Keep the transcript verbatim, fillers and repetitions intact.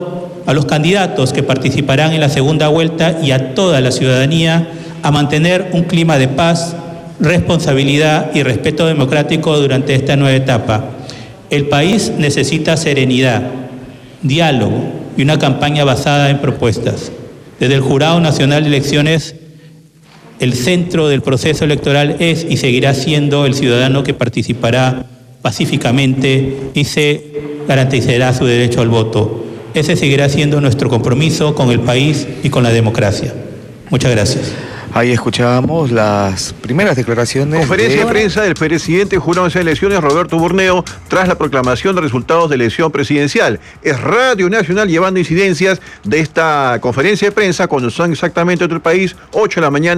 a los candidatos que participarán en la segunda vuelta y a toda la ciudadanía a mantener un clima de paz, responsabilidad y respeto democrático durante esta nueva etapa. El país necesita serenidad, diálogo y una campaña basada en propuestas. Desde el Jurado Nacional de Elecciones, el centro del proceso electoral es y seguirá siendo el ciudadano que participará pacíficamente y se garantizará su derecho al voto. Ese seguirá siendo nuestro compromiso con el país y con la democracia. Muchas gracias. Ahí escuchábamos las primeras declaraciones. Conferencia de, de prensa del presidente Jurado Nacional de Elecciones, Roberto Burneo, tras la proclamación de resultados de elección presidencial. Es Radio Nacional llevando incidencias de esta conferencia de prensa cuando son exactamente otro país, ocho de la mañana.